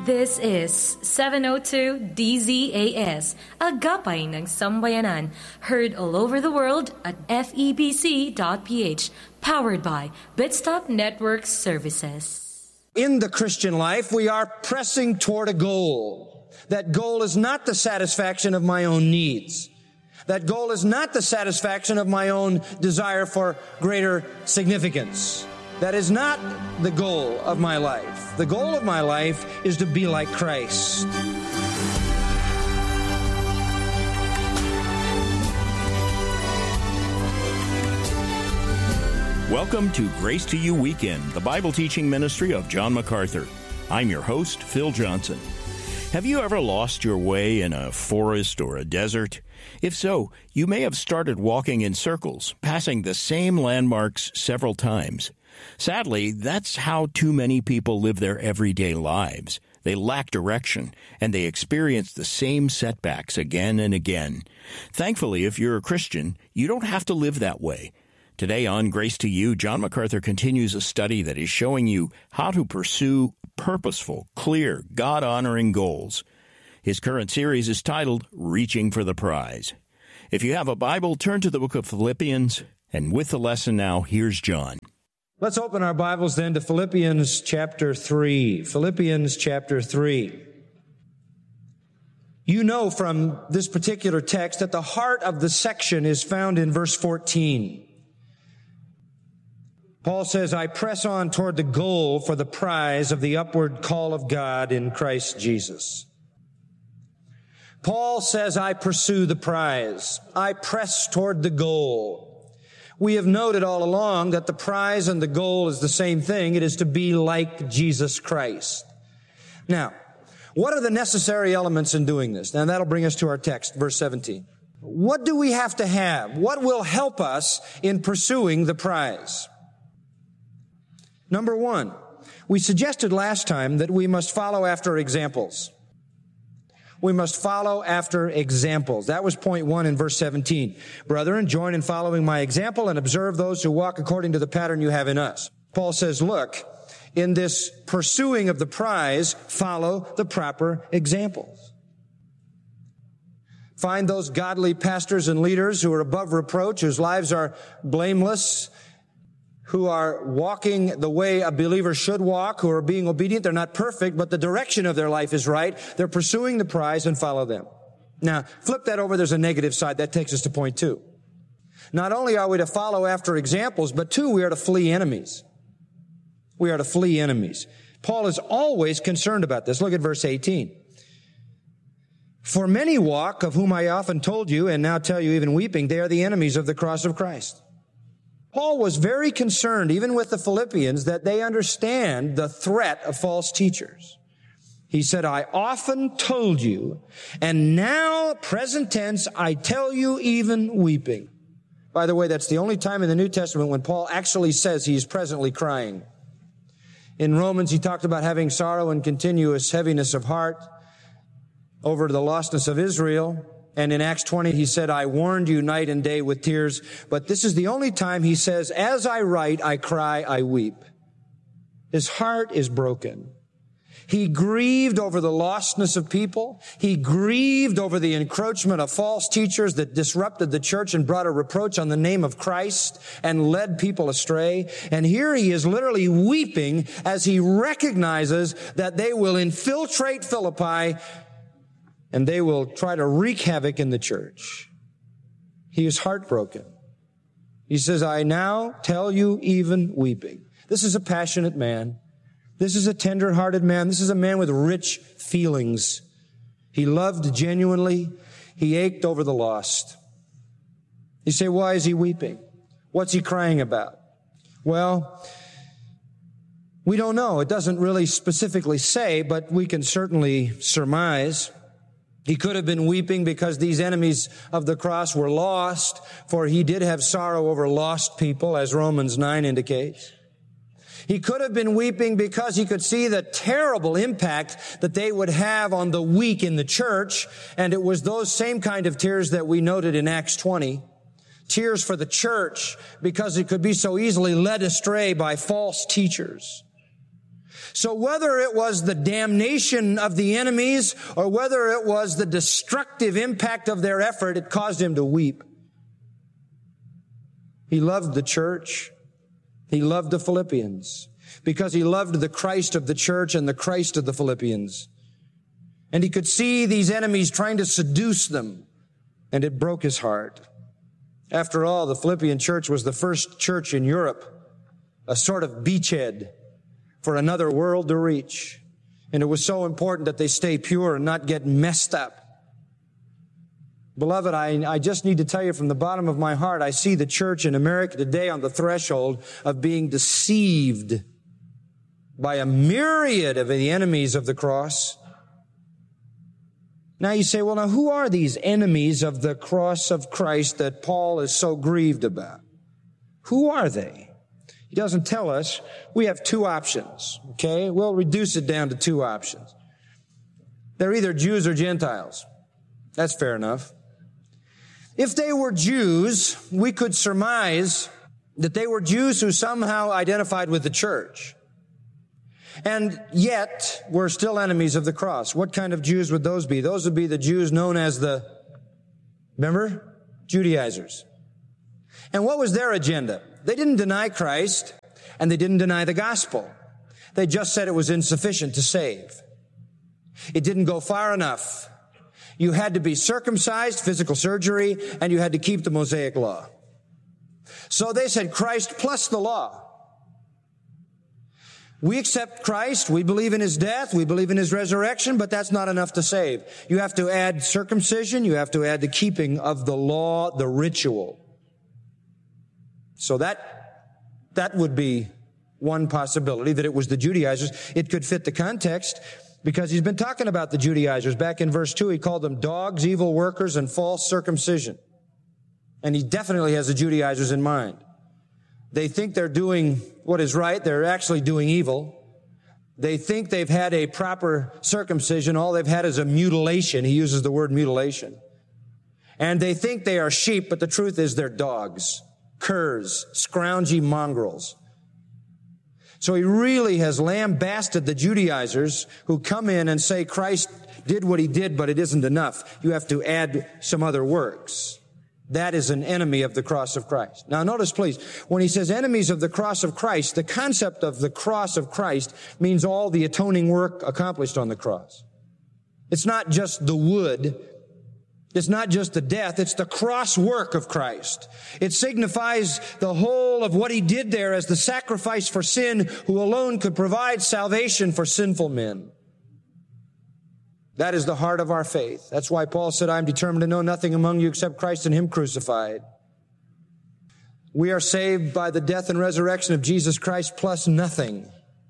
This is 702 DZAS, Agapay ng Sambayanan, heard all over the world at febc.ph, powered by Bitstop Network Services. In the Christian life, we are pressing toward a goal. That goal is not the satisfaction of my own needs. That goal is not the satisfaction of my own desire for greater significance. That is not the goal of my life. The goal of my life is to be like Christ. Welcome to Grace to You Weekend, the Bible teaching ministry of John MacArthur. I'm your host, Phil Johnson. Have you ever lost your way in a forest or a desert? If so, you may have started walking in circles, passing the same landmarks several times. Sadly, that's how too many people live their everyday lives. They lack direction, and they experience the same setbacks again and again. Thankfully, if you're a Christian, you don't have to live that way. Today on Grace to You, John MacArthur continues a study that is showing you how to pursue purposeful, clear, God-honoring goals. His current series is titled Reaching for the Prize. If you have a Bible, turn to the book of Philippians, and with the lesson now, here's John. Let's open our Bibles then to Philippians chapter 3. Philippians chapter 3. You know from this particular text that the heart of the section is found in verse 14. Paul says, I press on toward the goal for the prize of the upward call of God in Christ Jesus. Paul says, I pursue the prize. I press toward the goal. We have noted all along that the prize and the goal is the same thing. It is to be like Jesus Christ. Now, what are the necessary elements in doing this? Now, that'll bring us to our text, verse 17. What do we have to have? What will help us in pursuing the prize? Number one, we suggested last time that we must follow after examples. We must follow after examples. That was point 1 in verse 17. Brethren, join in following my example and observe those who walk according to the pattern you have in us. Paul says, look, in this pursuing of the prize, follow the proper examples. Find those godly pastors and leaders who are above reproach, whose lives are blameless, who are walking the way a believer should walk, who are being obedient. They're not perfect, but the direction of their life is right. They're pursuing the prize, and follow them. Now, flip that over. There's a negative side. That takes us to point 2. Not only are we to follow after examples, but 2, we are to flee enemies. We are to flee enemies. Paul is always concerned about this. Look at verse 18. For many walk, of whom I often told you, and now tell you even weeping, they are the enemies of the cross of Christ. Paul was very concerned, even with the Philippians, that they understand the threat of false teachers. He said, I often told you, and now, present tense, I tell you even weeping. By the way, that's the only time in the New Testament when Paul actually says he is presently crying. In Romans, he talked about having sorrow and continuous heaviness of heart over the lostness of Israel. And in Acts 20, he said, I warned you night and day with tears. But this is the only time he says, as I write, I cry, I weep. His heart is broken. He grieved over the lostness of people. He grieved over the encroachment of false teachers that disrupted the church and brought a reproach on the name of Christ and led people astray. And here he is literally weeping as he recognizes that they will infiltrate Philippi and they will try to wreak havoc in the church. He is heartbroken. He says, I now tell you even weeping. This is a passionate man. This is a tender-hearted man. This is a man with rich feelings. He loved genuinely. He ached over the lost. You say, why is he weeping? What's he crying about? Well, we don't know. It doesn't really specifically say, but we can certainly surmise. He could have been weeping because these enemies of the cross were lost, for he did have sorrow over lost people, as Romans 9 indicates. He could have been weeping because he could see the terrible impact that they would have on the weak in the church, and it was those same kind of tears that we noted in Acts 20. Tears for the church because it could be so easily led astray by false teachers. So whether it was the damnation of the enemies or whether it was the destructive impact of their effort, it caused him to weep. He loved the church. He loved the Philippians because he loved the Christ of the church and the Christ of the Philippians. And he could see these enemies trying to seduce them, and it broke his heart. After all, the Philippian church was the first church in Europe, a sort of beachhead for another world to reach. And it was so important that they stay pure and not get messed up. Beloved, I just need to tell you from the bottom of my heart, I see the church in America today on the threshold of being deceived by a myriad of the enemies of the cross. Now you say, well, now who are these enemies of the cross of Christ that Paul is so grieved about? Who are they? He doesn't tell us. We have two options, okay? We'll reduce it down to two options. They're either Jews or Gentiles. That's fair enough. If they were Jews, we could surmise that they were Jews who somehow identified with the church. And yet, we're still enemies of the cross. What kind of Jews would those be? Those would be the Jews known as remember? Judaizers. And what was their agenda? They didn't deny Christ, and they didn't deny the gospel. They just said it was insufficient to save. It didn't go far enough. You had to be circumcised, physical surgery, and you had to keep the Mosaic law. So they said Christ plus the law. We accept Christ, we believe in His death, we believe in His resurrection, but that's not enough to save. You have to add circumcision, you have to add the keeping of the law, the ritual. So that would be one possibility, that it was the Judaizers. It could fit the context because he's been talking about the Judaizers. Back in verse 2, he called them dogs, evil workers, and false circumcision. And he definitely has the Judaizers in mind. They think they're doing what is right. They're actually doing evil. They think they've had a proper circumcision. All they've had is a mutilation. He uses the word mutilation. And they think they are sheep, but the truth is they're dogs, curs, scroungy mongrels. So he really has lambasted the Judaizers who come in and say Christ did what He did, but it isn't enough. You have to add some other works. That is an enemy of the cross of Christ. Now notice please, when he says enemies of the cross of Christ, the concept of the cross of Christ means all the atoning work accomplished on the cross. It's not just the wood. It's not just the death. It's the cross work of Christ. It signifies the whole of what He did there as the sacrifice for sin, who alone could provide salvation for sinful men. That is the heart of our faith. That's why Paul said, I am determined to know nothing among you except Christ and Him crucified. We are saved by the death and resurrection of Jesus Christ plus nothing.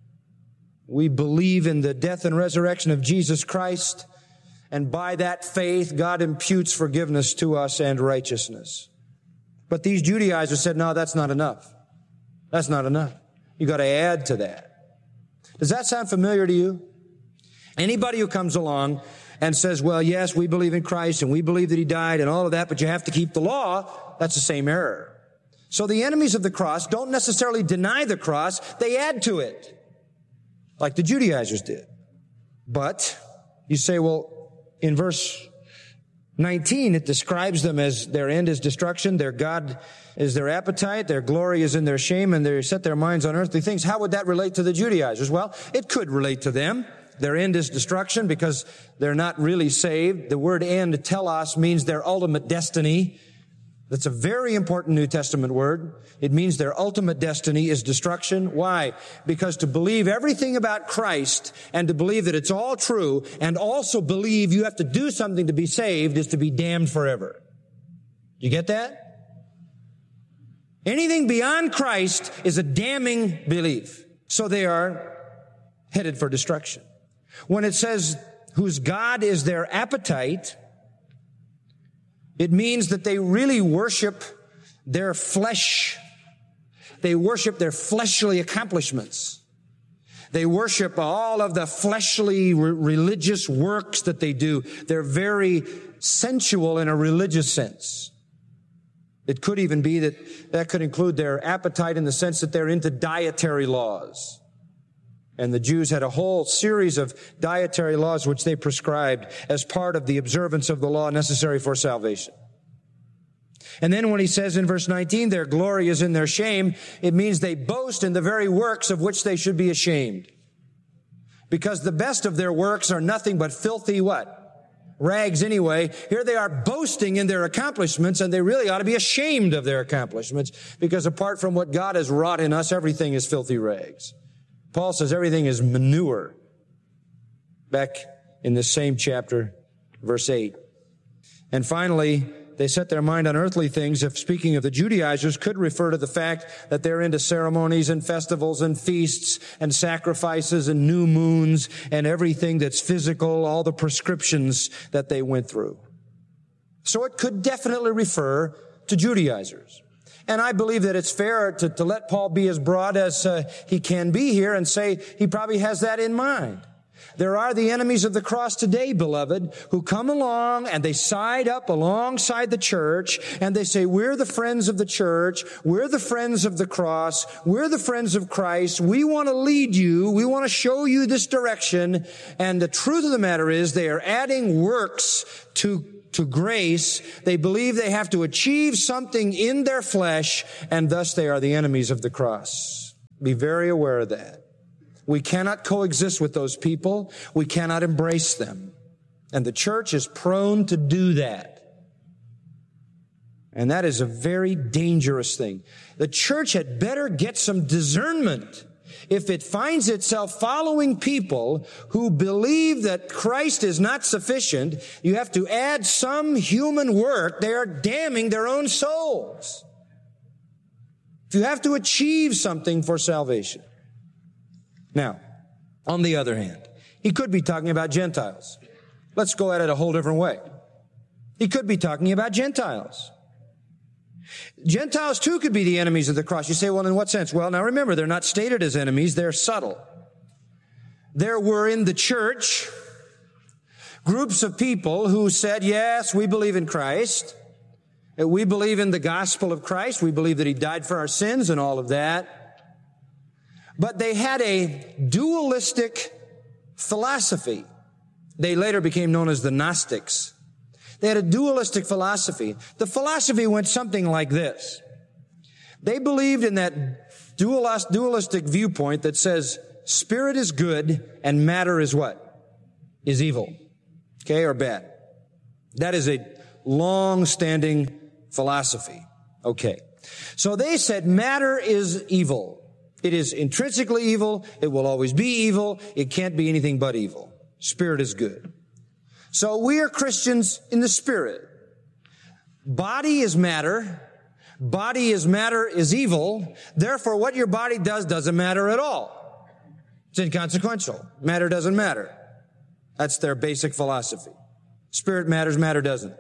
We believe in the death and resurrection of Jesus Christ, and by that faith, God imputes forgiveness to us and righteousness. But these Judaizers said, no, that's not enough. That's not enough. You got to add to that. Does that sound familiar to you? Anybody who comes along and says, well, yes, we believe in Christ and we believe that He died and all of that, but you have to keep the law, that's the same error. So the enemies of the cross don't necessarily deny the cross, they add to it, like the Judaizers did. But you say, well, in verse 19, it describes them as their end is destruction, their God is their appetite, their glory is in their shame, and they set their minds on earthly things. How would that relate to the Judaizers? Well, it could relate to them. Their end is destruction because they're not really saved. The word end, telos, means their ultimate destiny. That's a very important New Testament word. It means their ultimate destiny is destruction. Why? Because to believe everything about Christ and to believe that it's all true and also believe you have to do something to be saved is to be damned forever. You get that? Anything beyond Christ is a damning belief. So they are headed for destruction. When it says, whose God is their appetite, it means that they really worship their flesh. They worship their fleshly accomplishments. They worship all of the fleshly religious works that they do. They're very sensual in a religious sense. It could even be that could include their appetite in the sense that they're into dietary laws. And the Jews had a whole series of dietary laws which they prescribed as part of the observance of the law necessary for salvation. And then when he says in verse 19, their glory is in their shame, it means they boast in the very works of which they should be ashamed. Because the best of their works are nothing but filthy what? Rags anyway. Here they are boasting in their accomplishments, and they really ought to be ashamed of their accomplishments, because apart from what God has wrought in us, everything is filthy rags. Paul says everything is manure. Back in the same chapter, verse 8. And finally, they set their mind on earthly things, if speaking of the Judaizers, could refer to the fact that they're into ceremonies and festivals and feasts and sacrifices and new moons and everything that's physical, all the prescriptions that they went through. So it could definitely refer to Judaizers. And I believe that it's fair to let Paul be as broad as he can be here and say he probably has that in mind. There are the enemies of the cross today, beloved, who come along and they side up alongside the church and they say, we're the friends of the church, we're the friends of the cross, we're the friends of Christ, we want to lead you, we want to show you this direction. And the truth of the matter is they are adding works to grace. They believe they have to achieve something in their flesh, and thus they are the enemies of the cross. Be very aware of that. We cannot coexist with those people. We cannot embrace them. And the church is prone to do that. And that is a very dangerous thing. The church had better get some discernment. If it finds itself following people who believe that Christ is not sufficient, you have to add some human work. They are damning their own souls. If you have to achieve something for salvation. Now, on the other hand, he could be talking about Gentiles. Let's go at it a whole different way. He could be talking about Gentiles. Gentiles too could be the enemies of the cross. You say, well, in what sense? Well, now remember, they're not stated as enemies, they're subtle. There were in the church groups of people who said, yes, we believe in Christ. We believe in the gospel of Christ. We believe that he died for our sins and all of that. But they had a dualistic philosophy. They later became known as the Gnostics. They had a dualistic philosophy. The philosophy went something like this. They believed in that dualistic viewpoint that says spirit is good and matter is what? Is evil. Okay, or bad. That is a long-standing philosophy. Okay. So they said matter is evil. It is intrinsically evil. It will always be evil. It can't be anything but evil. Spirit is good. So we are Christians in the spirit. Body is matter. Body is matter is evil. Therefore, what your body does doesn't matter at all. It's inconsequential. Matter doesn't matter. That's their basic philosophy. Spirit matters, matter doesn't.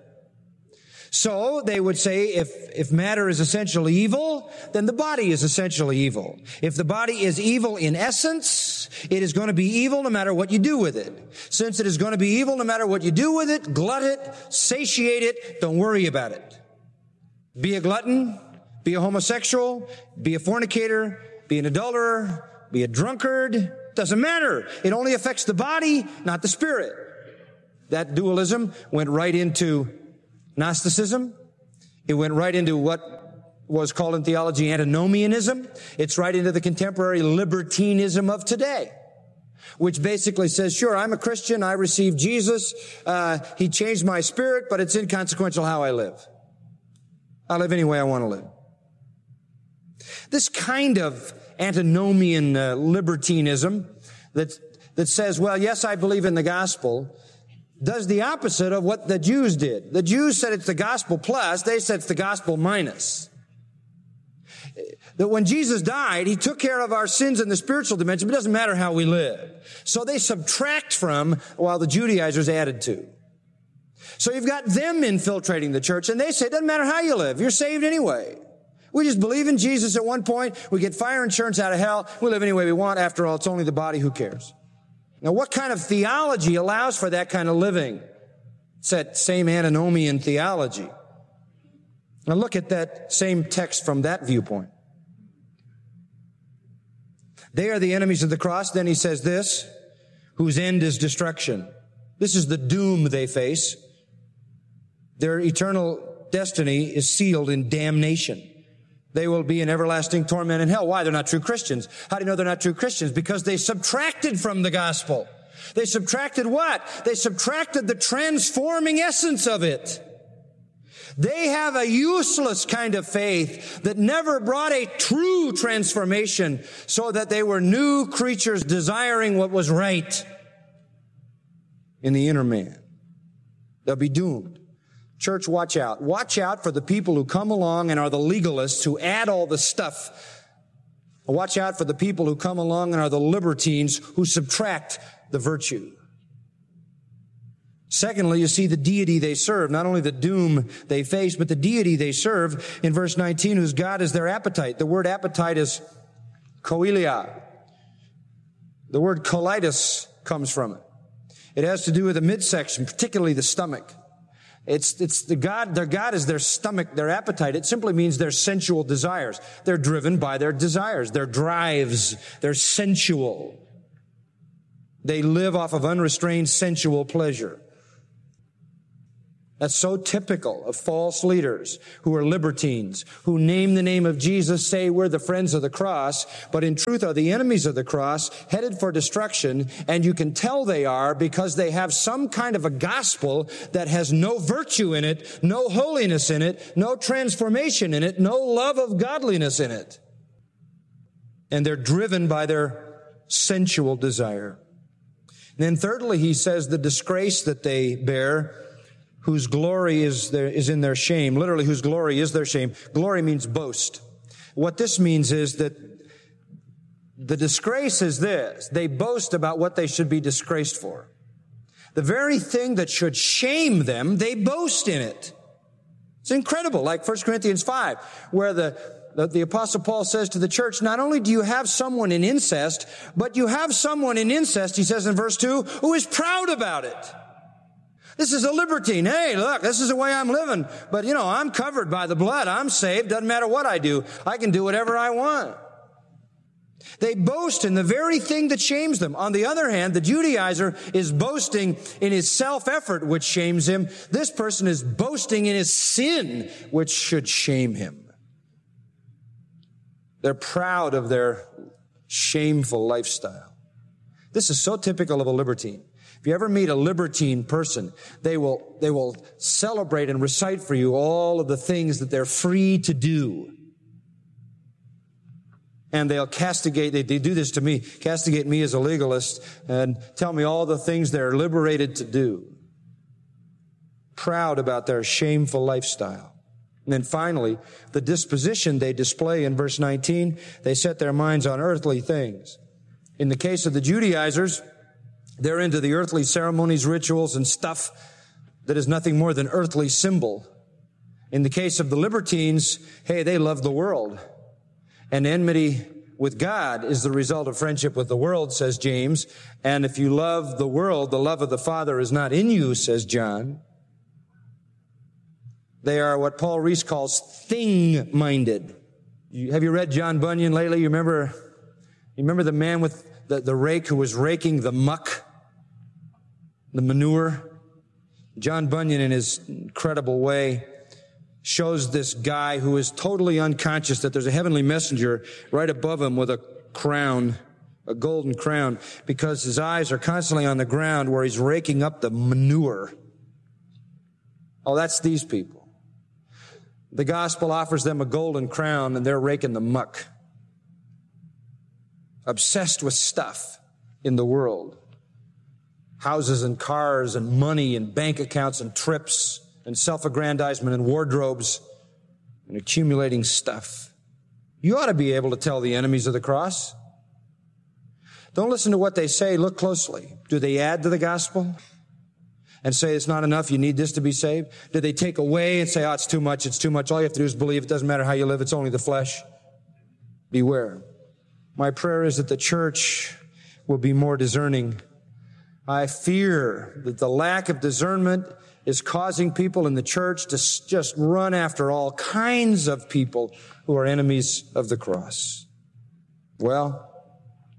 So they would say if matter is essentially evil, then the body is essentially evil. If the body is evil in essence, it is going to be evil no matter what you do with it. Since it is going to be evil no matter what you do with it, glut it, satiate it, don't worry about it. Be a glutton, be a homosexual, be a fornicator, be an adulterer, be a drunkard. Doesn't matter. It only affects the body, not the spirit. That dualism went right into Gnosticism. It went right into what was called in theology antinomianism. It's right into the contemporary libertinism of today, which basically says, sure, I'm a Christian. I received Jesus. He changed my spirit, but it's inconsequential how I live. I live any way I want to live. This kind of antinomian libertinism that says, well, yes, I believe in the gospel, does the opposite of what the Jews did. The Jews said it's the gospel plus, they said it's the gospel minus. That when Jesus died, he took care of our sins in the spiritual dimension, but it doesn't matter how we live. So they subtract from, while the Judaizers added to. So you've got them infiltrating the church, and they say it doesn't matter how you live, you're saved anyway. We just believe in Jesus at one point, we get fire insurance out of hell, we live any way we want, after all, it's only the body, who cares? Now, what kind of theology allows for that kind of living? It's that same antinomian theology. Now, look at that same text from that viewpoint. They are the enemies of the cross. Then he says this, whose end is destruction. This is the doom they face. Their eternal destiny is sealed in damnation. They will be in everlasting torment in hell. Why? They're not true Christians. How do you know they're not true Christians? Because they subtracted from the gospel. They subtracted what? They subtracted the transforming essence of it. They have a useless kind of faith that never brought a true transformation, so that they were new creatures desiring what was right in the inner man. They'll be doomed. Church, watch out. Watch out for the people who come along and are the legalists who add all the stuff. Watch out for the people who come along and are the libertines who subtract the virtue. Secondly, you see the deity they serve, not only the doom they face, but the deity they serve in verse 19, whose God is their appetite. The word appetite is koilia. The word colitis comes from it. It has to do with the midsection, particularly the stomach. It's their God is their stomach, their appetite. It simply means their sensual desires. They're driven by their desires, their drives. They're sensual. They live off of unrestrained sensual pleasure. That's so typical of false leaders who are libertines, who name the name of Jesus, say we're the friends of the cross, but in truth are the enemies of the cross, headed for destruction, and you can tell they are because they have some kind of a gospel that has no virtue in it, no holiness in it, no transformation in it, no love of godliness in it. And they're driven by their sensual desire. And then thirdly, he says the disgrace that they bear, whose glory is in their shame. Literally, whose glory is their shame. Glory means boast. What this means is that the disgrace is this. They boast about what they should be disgraced for. The very thing that should shame them, they boast in it. It's incredible. Like 1 Corinthians 5, where the Apostle Paul says to the church, not only do you have someone in incest, but you have someone in incest, he says in verse 2, who is proud about it. This is a libertine. Hey, look, this is the way I'm living. But, I'm covered by the blood. I'm saved. Doesn't matter what I do. I can do whatever I want. They boast in the very thing that shames them. On the other hand, the Judaizer is boasting in his self-effort, which shames him. This person is boasting in his sin, which should shame him. They're proud of their shameful lifestyle. This is so typical of a libertine. If you ever meet a libertine person, they will celebrate and recite for you all of the things that they're free to do. And they'll castigate, they do this to me, castigate me as a legalist and tell me all the things they're liberated to do. Proud about their shameful lifestyle. And then finally, the disposition they display in verse 19, they set their minds on earthly things. In the case of the Judaizers, they're into the earthly ceremonies, rituals, and stuff that is nothing more than earthly symbol. In the case of the libertines, hey, they love the world. And enmity with God is the result of friendship with the world, says James. And if you love the world, the love of the Father is not in you, says John. They are what Paul Rees calls thing-minded. Have you read John Bunyan lately? You remember the man with the rake who was raking the muck, the manure? John Bunyan, in his incredible way, shows this guy who is totally unconscious that there's a heavenly messenger right above him with a crown, a golden crown, because his eyes are constantly on the ground where he's raking up the manure. Oh, that's these people. The gospel offers them a golden crown and they're raking the muck. Obsessed with stuff in the world. Houses and cars and money and bank accounts and trips and self-aggrandizement and wardrobes and accumulating stuff. You ought to be able to tell the enemies of the cross. Don't listen to what they say. Look closely. Do they add to the gospel and say it's not enough, you need this to be saved? Do they take away and say, it's too much, it's too much. All you have to do is believe. It doesn't matter how you live. It's only the flesh. Beware. My prayer is that the church will be more discerning. I fear that the lack of discernment is causing people in the church to just run after all kinds of people who are enemies of the cross. Well,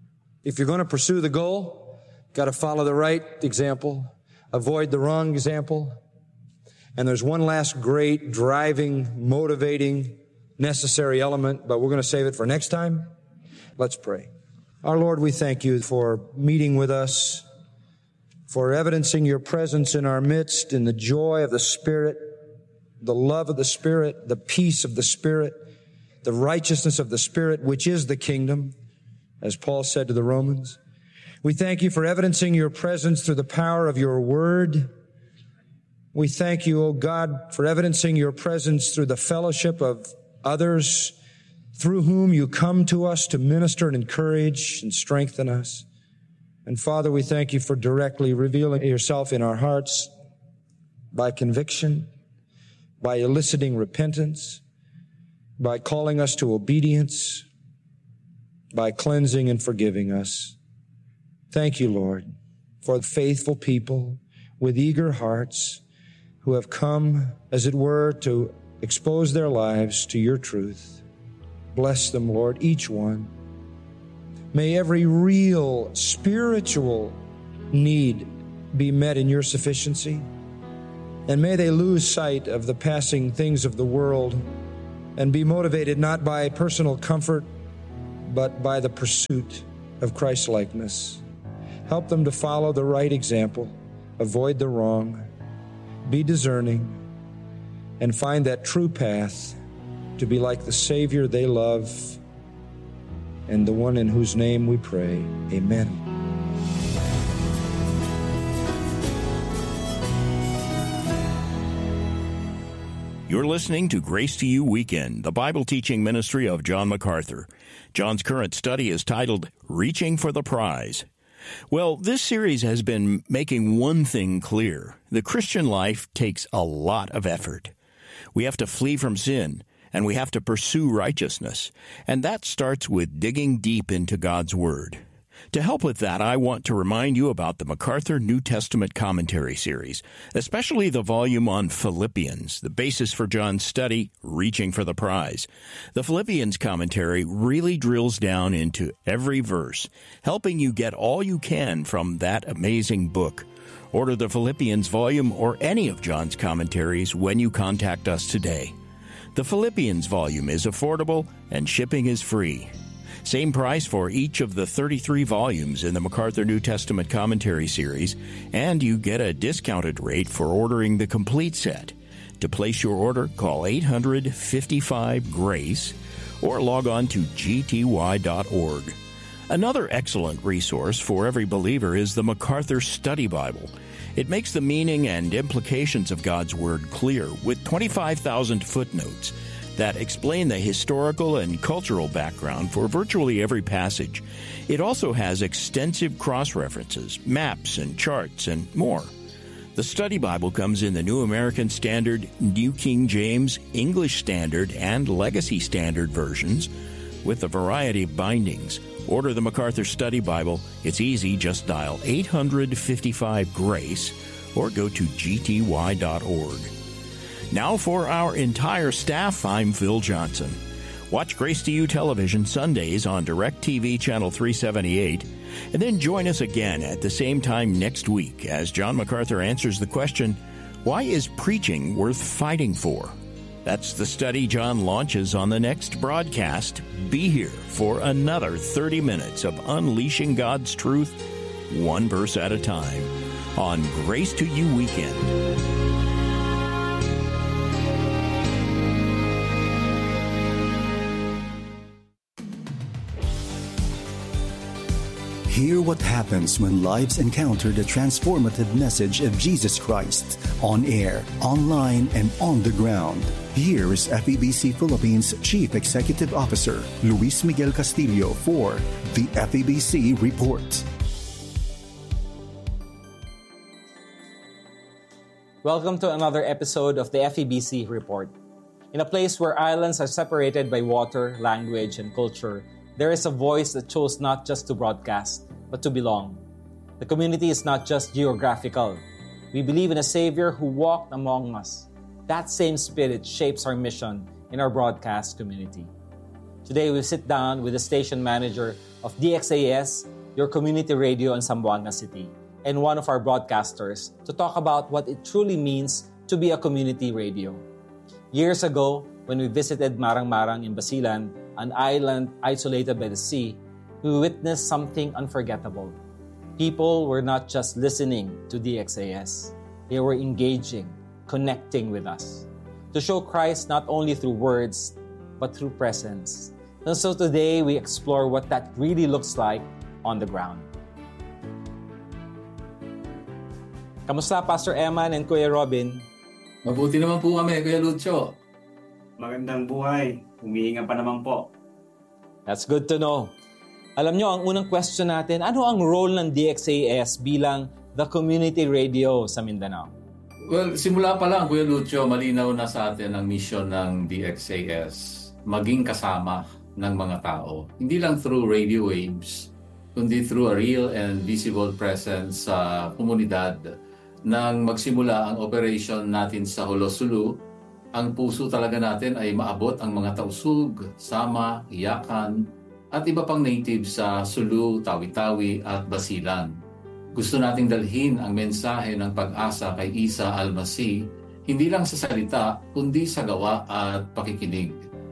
If you're going to pursue the goal, got to follow the right example, avoid the wrong example. And there's one last great driving, motivating, necessary element, but we're going to save it for next time. Let's pray. Our Lord, we thank you for meeting with us, for evidencing your presence in our midst, in the joy of the Spirit, the love of the Spirit, the peace of the Spirit, the righteousness of the Spirit, which is the kingdom, as Paul said to the Romans. We thank you for evidencing your presence through the power of your word. We thank you, O God, for evidencing your presence through the fellowship of others through whom you come to us to minister and encourage and strengthen us. And Father, we thank you for directly revealing yourself in our hearts by conviction, by eliciting repentance, by calling us to obedience, by cleansing and forgiving us. Thank you, Lord, for the faithful people with eager hearts who have come, as it were, to expose their lives to your truth. Bless them, Lord, each one. May every real spiritual need be met in your sufficiency. And may they lose sight of the passing things of the world and be motivated not by personal comfort, but by the pursuit of Christ-likeness. Help them to follow the right example, avoid the wrong, be discerning, and find that true path to be like the Savior they love and the one in whose name we pray. Amen. You're listening to Grace to You Weekend, the Bible teaching ministry of John MacArthur. John's current study is titled Reaching for the Prize. Well, this series has been making one thing clear. The Christian life takes a lot of effort. We have to flee from sin, and we have to pursue righteousness. And that starts with digging deep into God's Word. To help with that, I want to remind you about the MacArthur New Testament Commentary Series, especially the volume on Philippians, the basis for John's study, Reaching for the Prize. The Philippians commentary really drills down into every verse, helping you get all you can from that amazing book. Order the Philippians volume or any of John's commentaries when you contact us today. The Philippians volume is affordable and shipping is free. Same price for each of the 33 volumes in the MacArthur New Testament Commentary Series, and you get a discounted rate for ordering the complete set. To place your order, call 855-GRACE or log on to gty.org. Another excellent resource for every believer is the MacArthur Study Bible. It makes the meaning and implications of God's Word clear with 25,000 footnotes that explain the historical and cultural background for virtually every passage. It also has extensive cross-references, maps and charts, and more. The Study Bible comes in the New American Standard, New King James, English Standard, and Legacy Standard versions with a variety of bindings. Order the MacArthur Study Bible. It's easy. Just dial 855-GRACE or go to gty.org. Now for our entire staff, I'm Phil Johnson. Watch Grace to You television Sundays on DirecTV Channel 378, and then join us again at the same time next week as John MacArthur answers the question, why is preaching worth fighting for? That's the study John launches on the next broadcast. Be here for another 30 minutes of unleashing God's truth, one verse at a time, on Grace to You Weekend. Hear what happens when lives encounter the transformative message of Jesus Christ on air, online, and on the ground. Here is FEBC Philippines Chief Executive Officer Luis Miguel Castillo for the FEBC Report. Welcome to another episode of the FEBC Report. In a place where islands are separated by water, language, and culture, there is a voice that chose not just to broadcast, but to belong. The community is not just geographical. We believe in a Savior who walked among us. That same spirit shapes our mission in our broadcast community. Today, we sit down with the station manager of DXAS, your community radio in Zamboanga City, and one of our broadcasters to talk about what it truly means to be a community radio. Years ago, when we visited Marang-Marang in Basilan, an island isolated by the sea, we witnessed something unforgettable. People were not just listening to DXAS. They were engaging, connecting with us, to show Christ not only through words, but through presence. And so today, we explore what that really looks like on the ground. Kamusta, Pastor Eman and Kuya Robin? Mabuti naman po kami, Kuya Lucho. Magandang buhay. Humihinga pa naman po. That's good to know. Alam nyo, ang unang question natin, ano ang role ng DXAS bilang the community radio sa Mindanao? Well, simula pa lang, Kuya Lucho, malinaw na sa atin ang mission ng DXAS. Maging kasama ng mga tao. Hindi lang through radio waves, kundi through a real and visible presence sa komunidad. Nang magsimula ang operation natin sa Holosulu, ang puso talaga natin ay maabot ang mga Tausug, Sama, Iyakan, at iba pang natives sa Sulu, Tawi-Tawi at Basilan. Gusto nating dalhin ang mensahe ng pag-asa kay Isa Almasi, hindi lang sa salita, kundi sa gawa at pakikinig.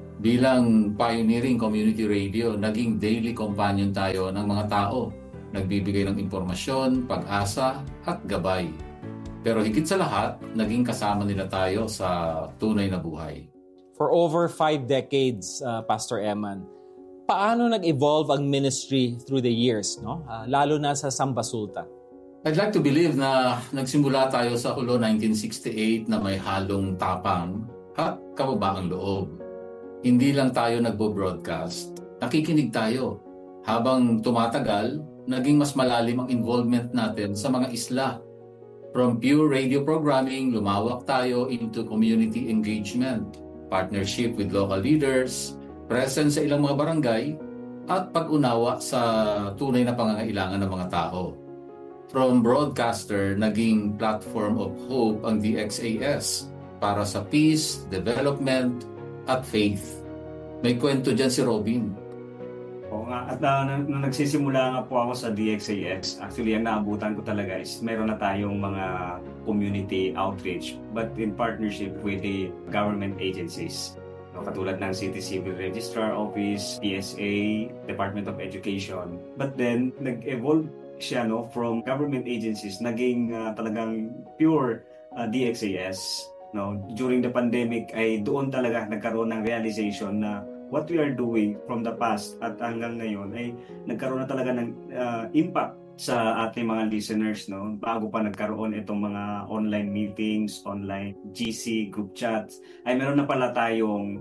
Bilang pioneering community radio, naging daily companion tayo ng mga tao, nagbibigay ng impormasyon, pag-asa at gabay. Pero higit sa lahat, naging kasama nila tayo sa tunay na buhay. For over 5 decades, Pastor Eman, paano nag-evolve ang ministry through the years, no? Lalo na sa Sambasulta? I'd like to believe na nagsimula tayo sa Hulo 1968 na may halong tapang at kababaang loob. Hindi lang tayo nagbo-broadcast, nakikinig tayo. Habang tumatagal, naging mas malalim ang involvement natin sa mga isla. From pure radio programming, lumawak tayo into community engagement, partnership with local leaders, presence sa ilang mga barangay, at pag-unawa sa tunay na pangangailangan ng mga tao. From broadcaster, naging platform of hope ang DXAS para sa peace, development, at faith. May kwento dyan si Robin. Oo nga, at nung nagsisimula nga po ako sa DXAS, actually ang naabutan ko talaga is meron na tayong mga community outreach but in partnership with the government agencies. No, katulad ng City Civil Registrar Office, PSA, Department of Education. But then, nag-evolve siya from government agencies, naging talagang pure DXAS. No, during the pandemic ay doon talaga nagkaroon ng realization na what we are doing from the past at hanggang ngayon ay nagkaroon na talaga ng impact sa ating mga listeners, no? Bago pa nagkaroon itong mga online meetings, online GC, group chats, ay meron na pala tayong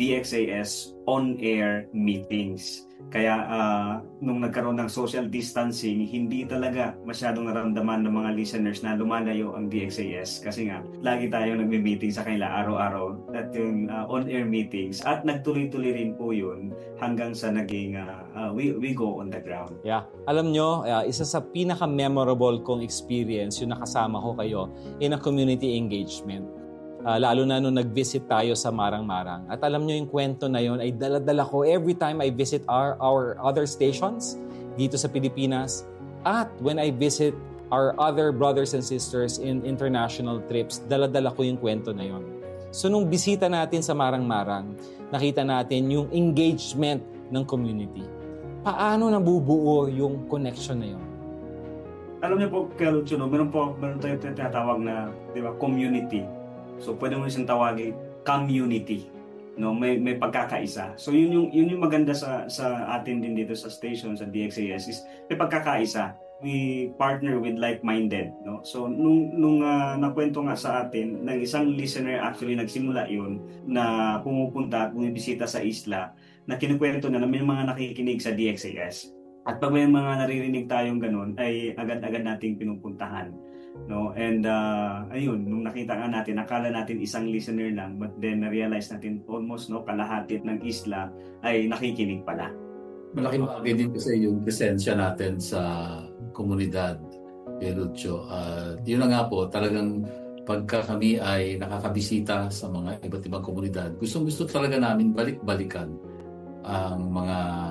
DXAS on-air meetings. Kaya nung nagkaroon ng social distancing, hindi talaga masyadong naramdaman ng mga listeners na lumalayo ang DXAS kasi nga lagi tayong nagme-meeting sa kanila araw-araw at yung on-air meetings at nagtuloy-tuloy rin po yun hanggang sa naging we go on the ground. Yeah. Alam nyo, isa sa pinaka-memorable kong experience yung nakasama ko kayo in a community engagement. Lalo na nung nag-visit tayo sa Marang-Marang. At alam nyo yung kwento na yun ay dala-dala ko every time I visit our other stations dito sa Pilipinas. At when I visit our other brothers and sisters in international trips, dala-dala ko yung kwento na yun. So nung bisita natin sa Marang-Marang, nakita natin yung engagement ng community. Paano nabubuo yung connection na yun? Alam niyo po, Kelucho, meron tayong tinatawag na, di ba, community. So pwede mo siyang tawagin community, no? May pagkakaisa. So yun yung maganda sa atin din dito sa station sa DXAS is may pagkakaisa. We partner with like-minded, no? So nung nakwento nga sa atin ng isang listener, actually nagsimula yun na pumupunta at bumibisita sa isla na kinukwento na may mga nakikinig sa DXAS. At pag may mga naririnig tayong ganun ay agad-agad nating pinupuntahan. No, and ayun, nung nakita nga natin, akala natin isang listener lang, but then na-realize natin almost kalahati ng isla ay nakikinig pala. Malaking bagay din kasi yung presensya natin sa komunidad, Lucho. Yun na nga po, talagang pagka kami ay nakakabisita sa mga iba't ibang komunidad, gustong-gusto talaga namin balik-balikan ang mga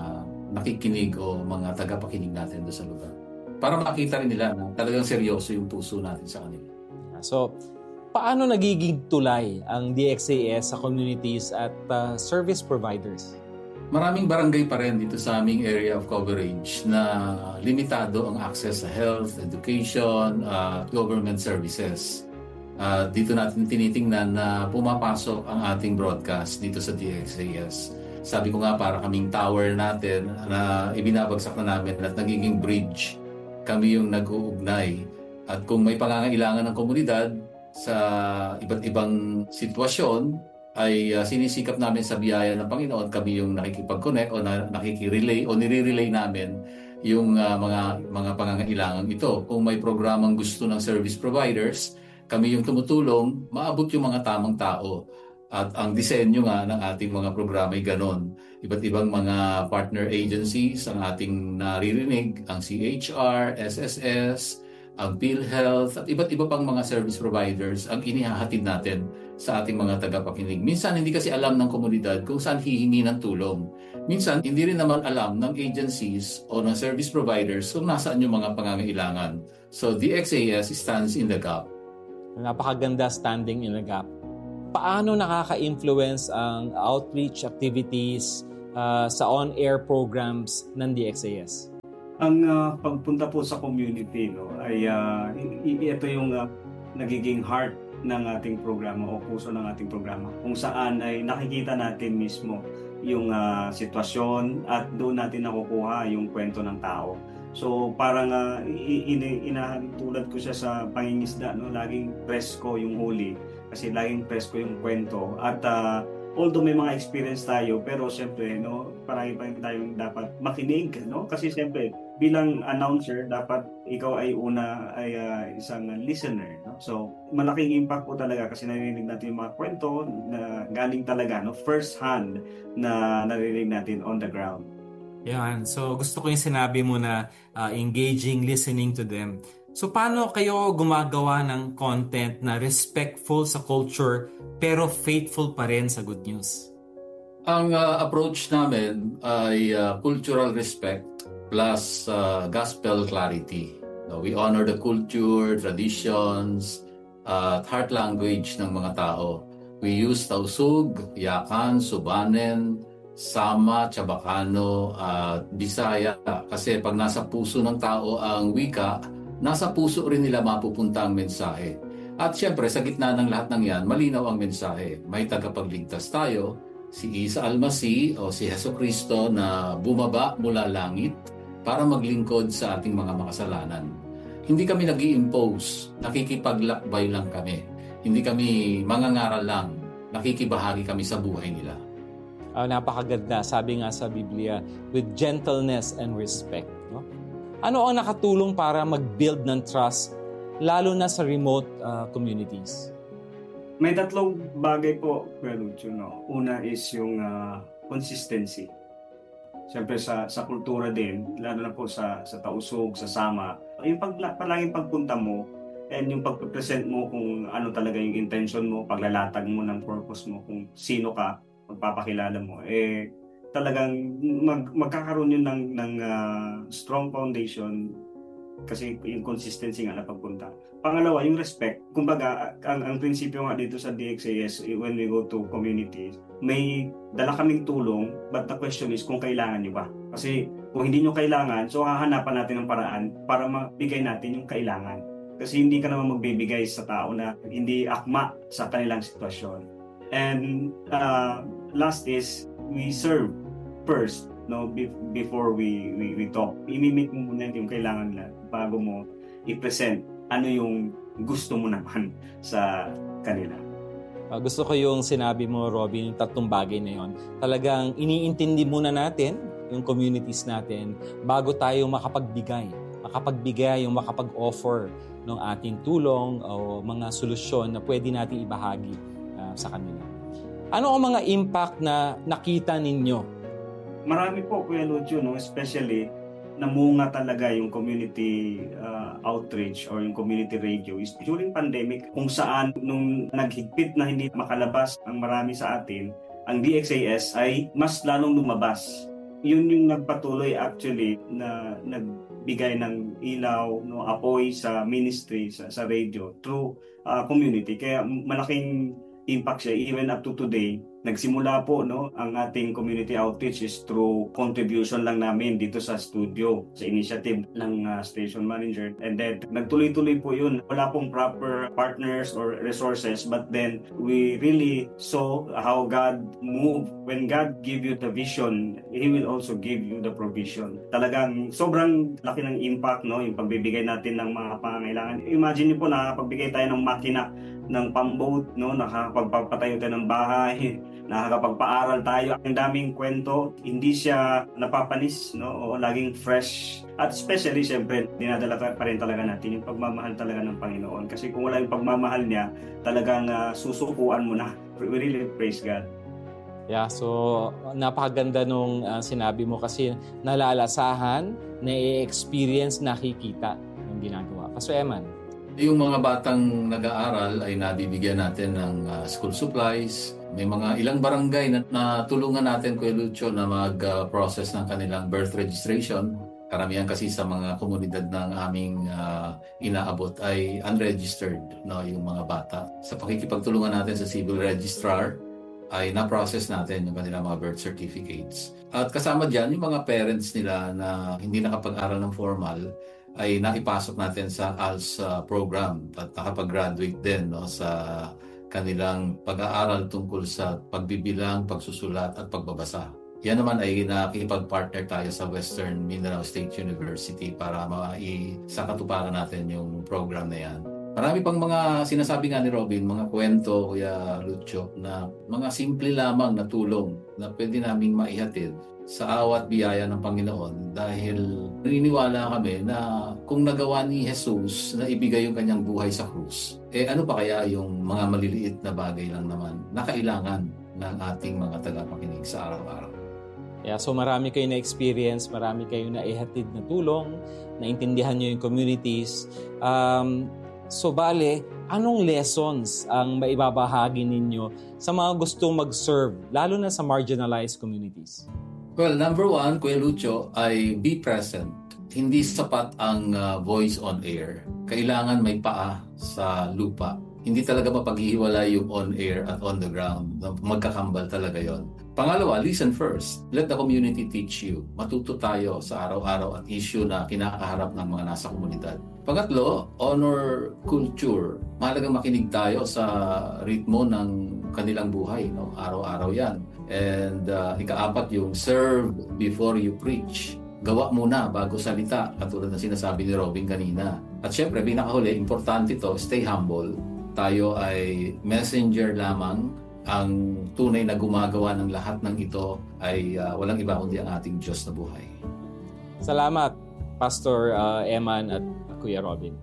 nakikinig o mga tagapakinig natin doon sa lugar. Para makita rin nila na talagang seryoso yung puso natin sa kanila. So, paano nagiging tulay ang DXAS sa communities at service providers? Maraming barangay pa rin dito sa aming area of coverage na limitado ang access sa health, education, government services. Dito natin tinitingnan na pumapasok ang ating broadcast dito sa DXAS. Sabi ko nga, para kaming tower natin na ibinabagsak na namin at nagiging bridge. Kami yung nag-uugnay. At kung may pangangailangan ng komunidad sa iba't ibang sitwasyon, ay sinisikap namin sa biyaya ng Panginoon, kami yung nakikipag-connect o nakikirelay o nire-relay namin yung mga pangangailangan ito. Kung may programang gusto ng service providers, kami yung tumutulong, maabot yung mga tamang tao. At ang disenyo nga ng ating mga programa ay ganon. Iba't ibang mga partner agencies ang ating naririnig, ang CHR, SSS, ang PhilHealth, at iba't iba pang mga service providers ang inihahatid natin sa ating mga tagapakinig. Minsan hindi kasi alam ng komunidad kung saan hihingi ng tulong. Minsan hindi rin naman alam ng agencies o ng service providers kung nasaan yung mga pangangailangan. So DXAS stands in the gap. Napakaganda, standing in the gap. Paano nakaka-influence ang outreach activities sa on-air programs ng DXAS? Ang pagpunta po sa community, no, ay ito yung nagiging heart ng ating programa o puso ng ating programa, kung saan ay nakikita natin mismo yung sitwasyon at doon natin nakukuha yung kwento ng tao. So parang inatulad ko siya sa pangingisda, no, laging presko yung huli kasi laging presko yung kwento at although may mga experience tayo, pero siyempre, no, parang pa rin tayong dapat makinig, no? Kasi siyempre, bilang announcer, dapat ikaw ay isang listener, no? So, malaking impact po talaga kasi narinig natin yung mga kwento na galing talaga, no, first hand na narinig natin on the ground. Yan. So, gusto ko yung sinabi mo na engaging, listening to them. So, paano kayo gumagawa ng content na respectful sa culture pero faithful pa rin sa good news? Ang approach namin ay cultural respect plus gospel clarity. We honor the culture, traditions, at heart language ng mga tao. We use Tausug, Yakan, Subanen, Sama, Chabacano, at Bisaya. Kasi pag nasa puso ng tao ang wika, nasa puso rin nila mapupunta ang mensahe. At syempre, sa gitna ng lahat ng yan, malinaw ang mensahe. May tagapagligtas tayo, si Isa Almasi o si Jesucristo na bumaba mula langit para maglingkod sa ating mga makasalanan. Hindi kami nag-i-impose, nakikipaglakbay lang kami. Hindi kami mangangaral lang, nakikibahagi kami sa buhay nila. Napakaganda, sabi nga sa Biblia, with gentleness and respect. No? Ano ang nakatulong para mag-build ng trust, lalo na sa remote communities? May tatlong bagay po, Lucio, no? Una is yung consistency. Siyempre sa kultura din, lalo na po sa Tausug, sa Sama. Yung palaging pagpunta mo and yung pagpe-present mo kung ano talaga yung intention mo, paglalatag mo ng purpose mo, kung sino ka, magpapakilala mo, talagang magkakaroon yun ng strong foundation kasi yung consistency nga na pagpunta. Pangalawa, yung respect. Kumbaga, ang prinsipyo nga dito sa DXAS, when we go to communities, may dala kaming tulong, but the question is kung kailangan nyo ba. Kasi kung hindi nyo kailangan, so hahanapan natin ng paraan para mabigay natin yung kailangan. Kasi hindi ka naman magbibigay sa tao na hindi akma sa kanilang sitwasyon. And last is, we serve first, no, before we talk. Imimit mo muna yung kailangan nila bago mo i-present ano yung gusto mo naman sa kanila. Gusto ko yung sinabi mo, Robin, yung tatlong bagay na yun. Talagang iniintindi muna natin yung communities natin bago tayo makapagbigay yung makapag-offer ng ating tulong o mga solusyon na pwede natin ibahagi sa kanila. Ano ang mga impact na nakita ninyo? Marami po, Kuya Lucio, no? Especially namunga talaga yung community outreach or yung community radio is during pandemic, kung saan nung naghigpit na hindi makalabas ang marami sa atin, ang DXAS ay mas lalong lumabas Yun yung nagpatuloy actually na nagbigay ng ilaw, no, apoy sa ministry, sa radio through community. Kaya malaking impact siya even up to today. Nagsimula po, no, ang ating community outreach is through contribution lang namin dito sa studio, sa initiative ng station manager. And then nagtuloy-tuloy po yun. Wala pong proper partners or resources, but then we really saw how God moved. When God give you the vision, He will also give you the provision. Talagang sobrang laki ng impact, no, yung pagbibigay natin ng mga pangangailangan. Imagine niyo po, nakakapagbigay tayo ng makina, ng pamboat, no, nakakapagpapatayo tayo ng bahay, nakakapagpaaral tayo. Ang daming kwento, hindi siya napapanis, no, o laging fresh. At especially, syempre, dinadala pa rin talaga natin yung pagmamahal talaga ng Panginoon. Kasi kung wala yung pagmamahal niya, talagang susukuan mo na. We really praise God. Yeah, so napakaganda nung sinabi mo kasi nalalasahan, na-experience, nakikita yung ginagawa. Pastor Eman. Yung mga batang nag-aaral ay nabibigyan natin ng school supplies. May mga ilang barangay na tulungan natin, Kuya Lucio, na mag-process ng kanilang birth registration. Karamihan kasi sa mga komunidad ng aming inaabot ay unregistered, no, yung mga bata. Sa pakikipagtulungan natin sa civil registrar, ay na-process natin yung kanilang mga birth certificates. At kasama dyan, yung mga parents nila na hindi nakapag-aral ng formal, ay naipasok natin sa ALS program at nakapag-graduate din, no, sa kanilang pag-aaral tungkol sa pagbibilang, pagsusulat at pagbabasa. Yan naman ay nakikipag-partner tayo sa Western Mindanao State University para maisakatuparan natin yung program na yan. Marami pang mga sinasabi nga ni Robin, mga kwento, Kuya Lucio, na mga simple lamang na tulong na pwede naming maihatid sa awat biyaya ng Panginoon dahil naniniwala kami na kung nagawa ni Jesus na ibigay yung kanyang buhay sa krus, ano pa kaya yung mga maliliit na bagay lang naman na kailangan ng ating mga tagapakinig sa araw-araw. Yeah, so marami kayo na-experience, marami kayo na-ihatid na tulong, naintindihan nyo yung communities. So bale, anong lessons ang maibabahagi ninyo sa mga gustong mag-serve, lalo na sa marginalized communities? Well, number one, Kuya Lucio, ay be present. Hindi sapat ang voice on air. Kailangan may paa sa lupa. Hindi talaga mapaghihiwalay yung on air at on the ground. Magkakambal talaga yon. Pangalawa, listen first. Let the community teach you. Matuto tayo sa araw-araw at issue na kinakaharap ng mga nasa komunidad. Pangatlo, honor culture. Mahalagang makinig tayo sa ritmo ng kanilang buhay, no? Araw-araw yan. And ikaapat, yung serve before you preach. Gawa muna bago salita, katulad na sinasabi ni Robin kanina. At syempre, pinakahuli, importante ito, stay humble. Tayo ay messenger lamang. Ang tunay na gumagawa ng lahat ng ito ay walang iba kundi ang ating Diyos na buhay. Salamat, Pastor Eman at Kuya Robin.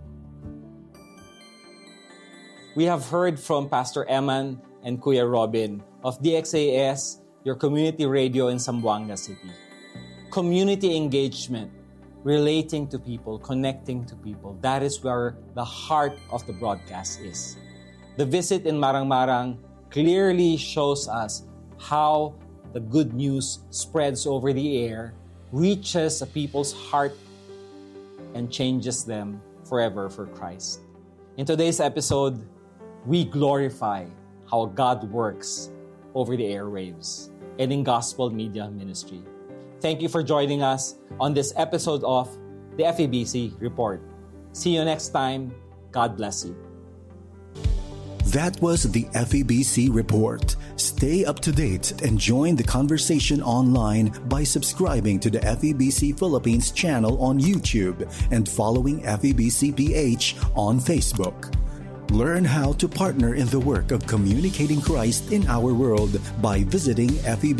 We have heard from Pastor Eman and Kuya Robin of DXAS, your community radio in Zamboanga City. Community engagement, relating to people, connecting to people, that is where the heart of the broadcast is. The visit in Marang-Marang clearly shows us how the good news spreads over the air, reaches a people's heart, and changes them forever for Christ. In today's episode, we glorify how God works over the airwaves and in gospel media ministry. Thank you for joining us on this episode of the FEBC Report. See you next time. God bless you. That was the FEBC Report. Stay up to date and join the conversation online by subscribing to the FEBC Philippines channel on YouTube and following FEBC PH on Facebook. Learn how to partner in the work of communicating Christ in our world by visiting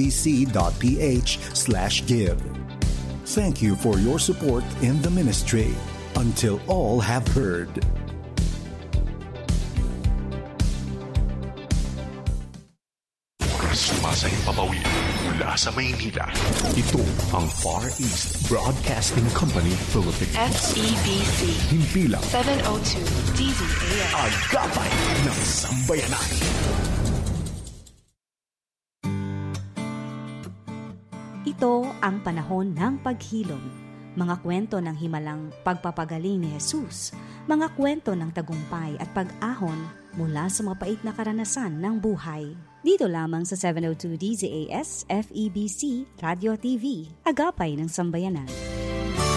febc.ph/give. Thank you for your support in the ministry. Until all have heard. Sumasayang papawid mula sa Maynila. Ito ang Far East Broadcasting Company Philippines. FEBC. Himpilang 702 DZAS. Agapay ng Sambayanan. Ito ang panahon ng paghilom. Mga kwento ng himalang pagpapagaling ni Jesus, mga kwento ng tagumpay at pag-ahon mula sa mapait na karanasan ng buhay. Dito lamang sa 702 DZAS FEBC Radio TV, Agapay ng Sambayanan.